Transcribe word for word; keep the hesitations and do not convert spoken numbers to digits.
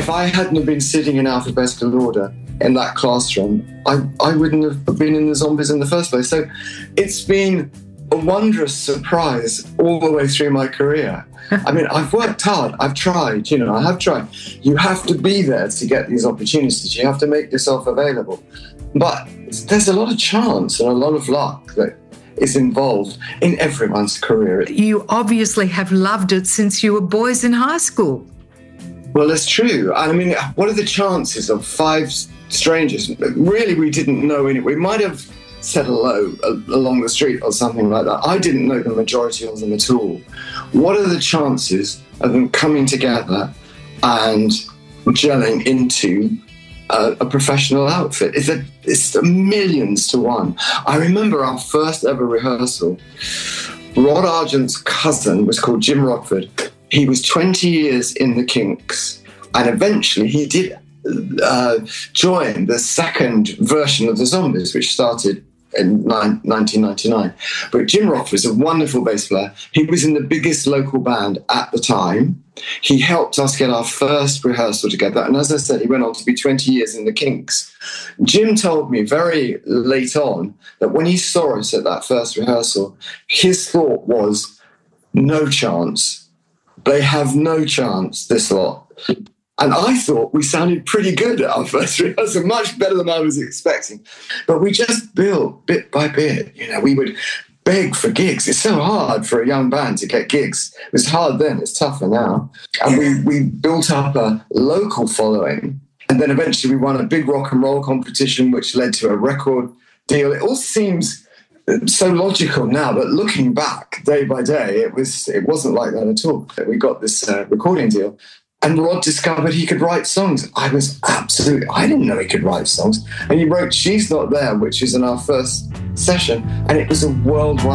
if I hadn't have been sitting in alphabetical order in that classroom, I, I wouldn't have been in the Zombies in the first place. So it's been a wondrous surprise all the way through my career. I mean, I've worked hard. I've tried, you know, I have tried. You have to be there to get these opportunities. You have to make yourself available. But there's a lot of chance and a lot of luck that is involved in everyone's career. You obviously have loved it since you were boys in high school. Well, it's true. I mean, what are the chances of five strangers? Really, we didn't know any. We might have said hello along the street or something like that. I didn't know the majority of them at all. What are the chances of them coming together and gelling into a, a professional outfit? It's, a, it's a millions to one. I remember our first ever rehearsal. Rod Argent's cousin was called Jim Rockford. He was twenty years in the Kinks, and eventually he did uh, join the second version of the Zombies, which started in nineteen ninety-nine. But Jim Rockford is a wonderful bass player. He was in the biggest local band at the time. He helped us get our first rehearsal together. And as I said, he went on to be twenty years in the Kinks. Jim told me very late on that when he saw us at that first rehearsal, his thought was, no chance. They have no chance, this lot. And I thought we sounded pretty good at our first rehearsal, much better than I was expecting. But we just built bit by bit. You know, we would beg for gigs. It's so hard for a young band to get gigs. It was hard then, it's tougher now. And we, we built up a local following. And then eventually we won a big rock and roll competition, which led to a record deal. It all seems so logical now, but looking back day by day, it was it wasn't like that at all. We got this uh, recording deal. And Rod discovered he could write songs. I was absolutely, I didn't know he could write songs. And he wrote She's Not There, which is in our first session. And it was a worldwide